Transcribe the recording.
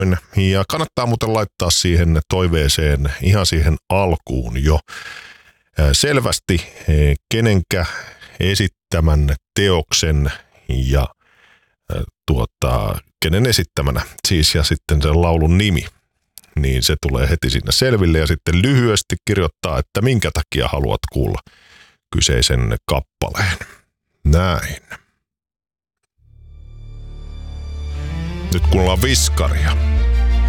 Ja kannattaa muuten laittaa siihen toiveeseen ihan siihen alkuun jo selvästi kenenkä esittämän teoksen ja kenen esittämänä siis ja sitten sen laulun nimi. Niin se tulee heti sinne selville ja sitten lyhyesti kirjoittaa, että minkä takia haluat kuulla kyseisen kappaleen. Näin. Nyt kuullaan viskaria.